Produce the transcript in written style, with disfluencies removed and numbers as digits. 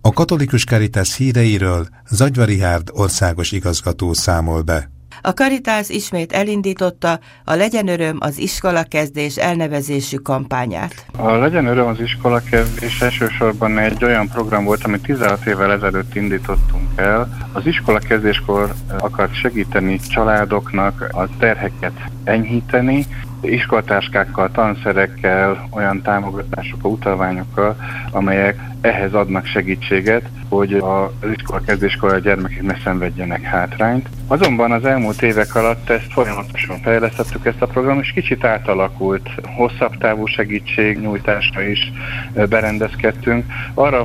A Katolikus Caritas híreiről Zagyva Richárd országos igazgató számol be. A Caritas ismét elindította a Legyen Öröm az iskolakezdés elnevezésű kampányát. A Legyen Öröm az iskolakezdés elsősorban egy olyan program volt, amit 16 évvel ezelőtt indítottunk el. Az iskolakezdéskor akart segíteni családoknak a terheket enyhíteni, iskolatáskákkal, tanszerekkel, olyan támogatásokkal, utalványokkal, amelyek ehhez adnak segítséget, hogy az iskolakezdéskor a gyermekek ne szenvedjenek hátrányt. Azonban az elmúlt évek alatt ezt folyamatosan fejlesztettük, ezt a program, és kicsit átalakult. Hosszabb távú segítségnyújtásra is berendezkedtünk. Arra